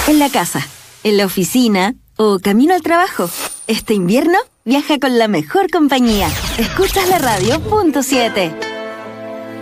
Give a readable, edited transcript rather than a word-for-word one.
En la casa, en la oficina o camino al trabajo. Este invierno, viaja con la mejor compañía. Escuchas la radio, punto 7.